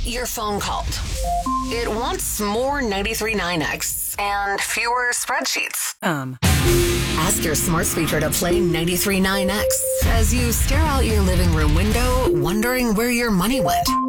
Your phone called. It wants more 93.9X and fewer spreadsheets. Ask your smart speaker to play 93.9X as you stare out your living room window, wondering where your money went.